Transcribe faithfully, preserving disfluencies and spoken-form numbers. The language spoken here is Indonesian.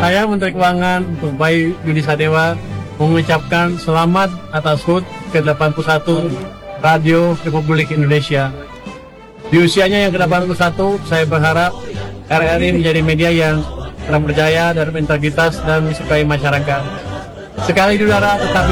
saya Menteri Keuangan untuk Bayi Yudi Sadewa mengucapkan selamat atas H U T ke delapan puluh satu Radio Republik Indonesia. Di usianya yang ke delapan puluh satu, saya berharap R R I menjadi media yang terang berjaya dan berintegritas dan disukai masyarakat. Sekali di udara, tetapi